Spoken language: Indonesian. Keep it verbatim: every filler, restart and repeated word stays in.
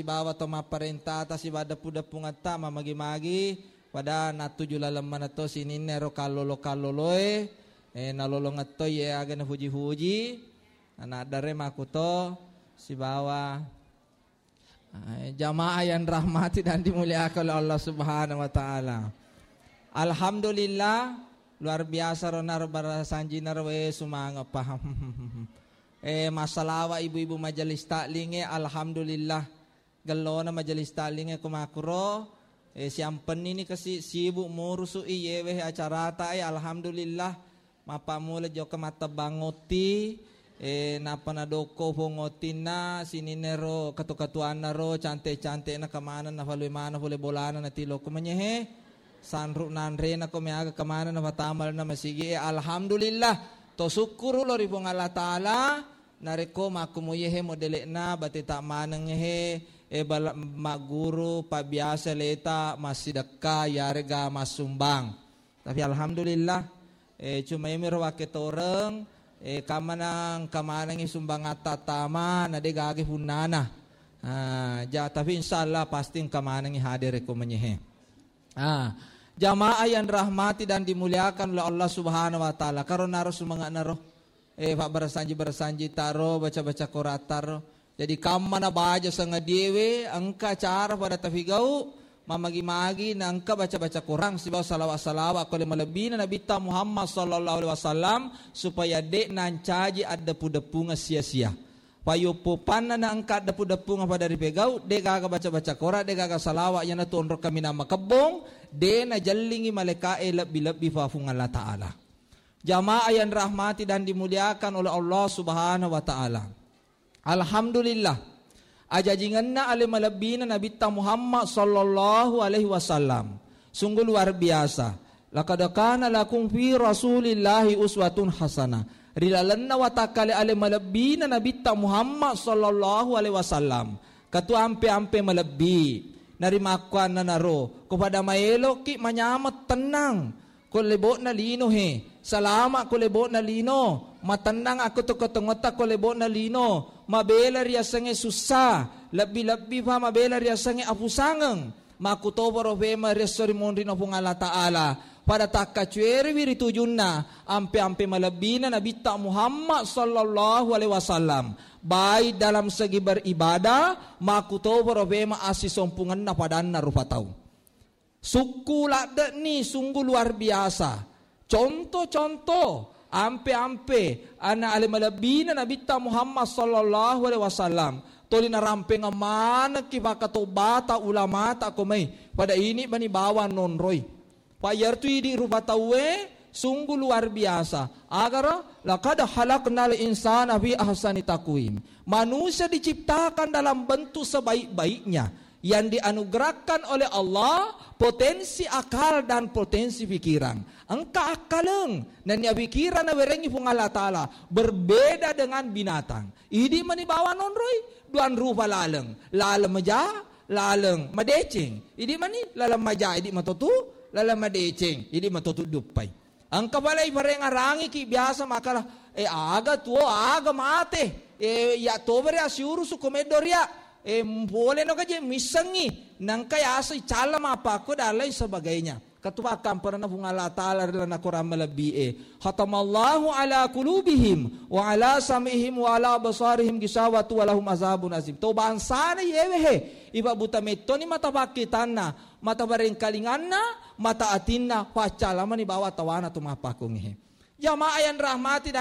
bawa to maparenta ta si bada puda pungata mamagi-magi pada natuju lalaman to sininero kalolo kaloloe eh nalolongat to ye aga na huji-huji anak dare makuto si bawa eh, jamaah yang rahmati dan dimuliakan oleh Allah Subhanahu wa taala. Alhamdulillah luar biasa ronar barasanji narwe sumanga paham. eh masalawa ibu-ibu majelis taklinge alhamdulillah galona majelis taklinge kumakuro eh siampen ini kasi sibuk murusu iyewe acara ta eh alhamdulillah mapa mula joka mata bangoti eh napa na doko pongotina sininero katu-katuan naro cantik-cantik na kamana na falui mana boleh bolana na tilo kumanyehe sanru nanre na kumiaga kamana na patamal na masigi eh alhamdulillah to syukuru lori pong Allah Ta'ala nareko makumuyehe modele na bati tak manang he e bala maguru pabiasa leta masih deka yarga masumbang tapi alhamdulillah e cuma emir waket orang e kamanang kamanang isumbang ata tama na de gagi hunana ah ja tapi insyaallah pasti kamanang hadir ko menyehe ah jamaah yang rahmati dan dimuliakan oleh Allah Subhanahu wa taala karon naro sumanga naro eh pak bersanji bersanji taro baca-baca Quran taro jadi kamana baja sanga dewe angka cara pada tafigau mamagi-magi na angka baca-baca Quran sibaw salawat-salawat kole malebina Nabi ta Muhammad sallallahu alaihi wasallam supaya dek nancaji ada pudepunga sia-sia payupupan na angka ada pudepunga pada ripegau dek gaga baca-baca Quran dek gaga salawat yana tuonro kami nama kebong de na jallingi malaikat lebih-lebih fafung Allah Ta'ala. Jamaah yang rahmati dan dimuliakan oleh Allah Subhanahu wa taala. Alhamdulillah. Ajajinganna ale malabina Nabi Muhammad sallallahu alaihi wasallam. Sungguh luar biasa. Laqad kana lakum fi Rasulillahi uswatun hasanah. Rilalanna wa takale ale malabina Nabi Muhammad sallallahu alaihi wasallam. Katu ampe-ampe malabi. Narimakuan na naro. Kepada maelo ki manyamat tenang. Kolebo na lino he. Salama kolebo na lino. Matandang ako to katungota kolebo na lino. Mabela riya sange susah. Labi-labi pa mabela riya sange apusangang. Makutobaro vema restorimon rin po Allah Ta'ala. Pada takkacueri wiritujun na. Ampe-ampe malabina Nabi ta Muhammad sallallahu alaihi wasallam. Baik dalam segi beribadah. Makutobaro vema asisompungan na padan na rupataw. Suku lakda ni sungguh luar biasa. Contoh-contoh ampe-ampe ana ale malabina Nabi ta Muhammad sallallahu alaihi wasallam. Toli na rampeng mana ki bakato bata ulama ta komai. Pada ini bani bawa nonroy. Payar tu di rupatawe sungguh luar biasa. Agar laqad khalaqnal insana fi ahsani taqwim. Manusia diciptakan dalam bentuk sebaik-baiknya. Yang dianugerahkan oleh Allah potensi akal dan potensi pikiran. Engka akaleng dan ya pikiran na werengi pung Allah Ta'ala berbeda dengan binatang. Idi manibawa nonroy duan rupa laleng. Laleng maja, laleng madecing. Idi mani laleng maja, idi matotu, laleng madecing, idi matotu dupai. Engka balay pareng arangi ki biasa makalah e aga tuo aga mate. E ya tobere asiuru su komedoria. Eh boleh no kaje misangi nang kaya asay cala mapako dalay sebagainya. Katupakan pernah pung Allah Ta'ala rilana Quran malabi eh. Khatamallahu ala kulubihim wa ala samihim wa ala basarihim gisawatu wa lahum azabun azim. Tobaan sana yewehe. Iba buta meto ni mata pakitan na. Mata bareng kalingan na. Mata atin na. Pacala man ibawa tawana tumapakong eh. Jamaah yang rahmati